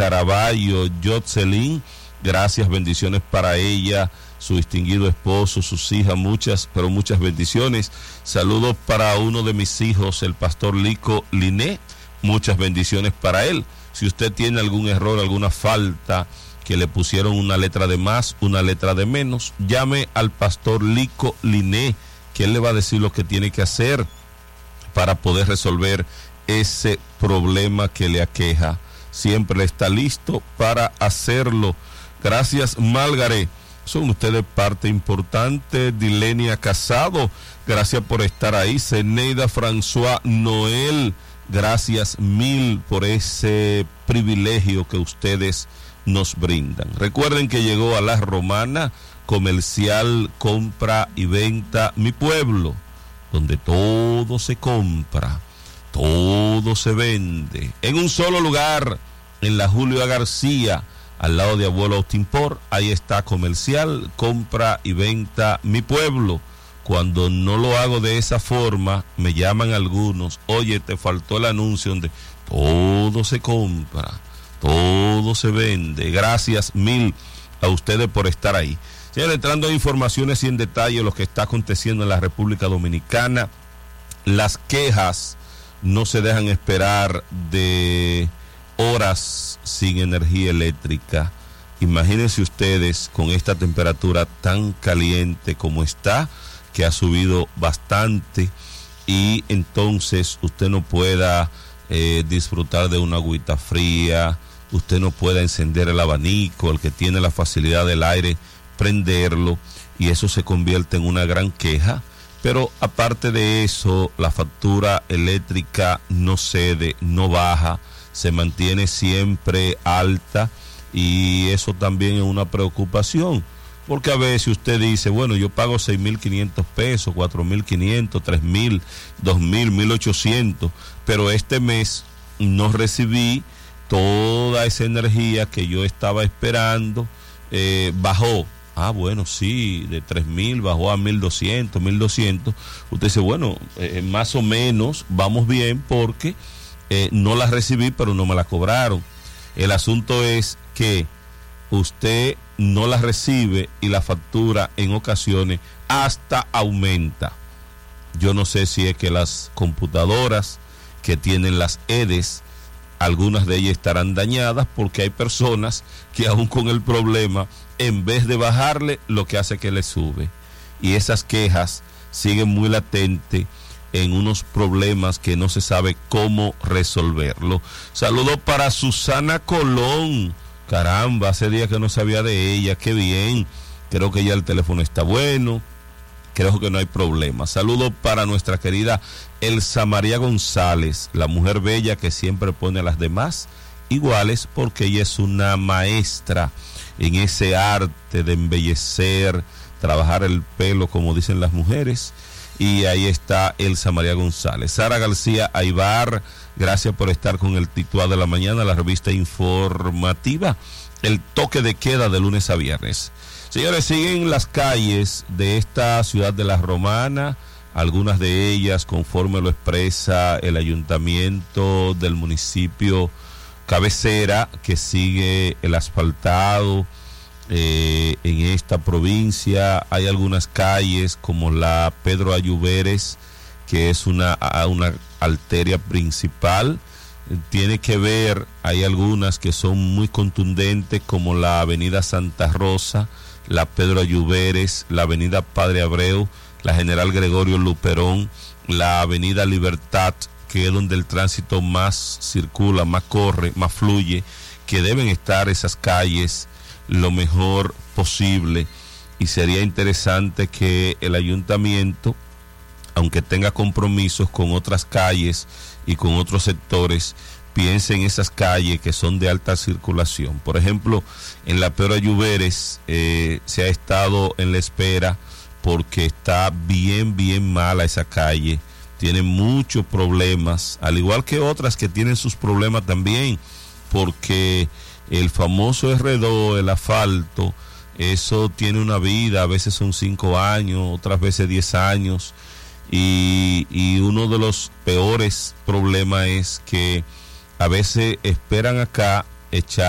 Caraballo Yotzelin, gracias, bendiciones para ella, su distinguido esposo, sus hijas, muchas, pero muchas bendiciones. Saludos para uno de mis hijos, el pastor Lico Liné, muchas bendiciones para él. Si usted tiene algún error, alguna falta, que le pusieron una letra de más, una letra de menos, llame al pastor Lico Liné, que él le va a decir lo que tiene que hacer para poder resolver ese problema que le aqueja. Siempre está listo para hacerlo. Gracias, Málgare. Son ustedes parte importante. Dilenia Casado, gracias por estar ahí. Zeneida François Noel, gracias mil por ese privilegio que ustedes nos brindan. Recuerden que llegó a La Romana, comercial, compra y venta Mi Pueblo, donde todo se compra, todo se vende, en un solo lugar, en la Julio A. García, al lado de Abuelo Austin Port. Ahí está comercial, compra y venta Mi Pueblo. Cuando no lo hago de esa forma, me llaman algunos, oye, te faltó el anuncio donde todo se compra, todo se vende. Gracias mil a ustedes por estar ahí. Señores, entrando a informaciones y en detalle lo que está aconteciendo en la República Dominicana, las quejas no se dejan esperar de horas sin energía eléctrica. Imagínense ustedes con esta temperatura tan caliente como está, que ha subido bastante, y entonces usted no pueda disfrutar de una agüita fría, usted no pueda encender el abanico, el que tiene la facilidad del aire, prenderlo, y eso se convierte en una gran queja. Pero aparte de eso, la factura eléctrica no cede, no baja, se mantiene siempre alta, y eso también es una preocupación, porque a veces usted dice, bueno, yo pago 6.500 pesos, 4.500, 3.000, 2.000, 1.800, pero este mes no recibí toda esa energía que yo estaba esperando, bajó. Ah, bueno, sí, de 3.000 bajó a 1.200, 1.200. Usted dice, bueno, más o menos vamos bien porque no la recibí, pero no me la cobraron. El asunto es que usted no la recibe y la factura en ocasiones hasta aumenta. Yo no sé si es que las computadoras que tienen las EDES, algunas de ellas estarán dañadas, porque hay personas que aún con el problema, en vez de bajarle, lo que hace es que le sube. Y esas quejas siguen muy latentes en unos problemas que no se sabe cómo resolverlo. Saludos para Susana Colón. Caramba, hace días que no sabía de ella, qué bien. Creo que ya el teléfono está bueno, creo que no hay problema. Saludos para nuestra querida Elsa María González, la mujer bella que siempre pone a las demás iguales, porque ella es una maestra en ese arte de embellecer, trabajar el pelo, como dicen las mujeres. Y ahí está Elsa María González. Sara García Aybar, gracias por estar con el titular de la mañana, la revista informativa, el toque de queda de lunes a viernes. Señores, siguen las calles de esta ciudad de La Romana, algunas de ellas conforme lo expresa el ayuntamiento del municipio cabecera, que sigue el asfaltado. En esta provincia hay algunas calles como la Pedro Ayuberes, que es una arteria principal, tiene que ver, hay algunas que son muy contundentes como la avenida Santa Rosa, la Pedro Ayuberes, la avenida Padre Abreu, la General Gregorio Luperón, la avenida Libertad, que es donde el tránsito más circula, más corre, más fluye, que deben estar esas calles lo mejor posible, y sería interesante que el ayuntamiento, aunque tenga compromisos con otras calles y con otros sectores, piense en esas calles que son de alta circulación. Por ejemplo, en la Pedro Ayuberes se ha estado en la espera porque está bien mala esa calle, tiene muchos problemas, al igual que otras que tienen sus problemas también, porque el famoso R2, el asfalto, eso tiene una vida, a veces son 5 años, otras veces 10 años, y uno de los peores problemas es que a veces esperan acá echar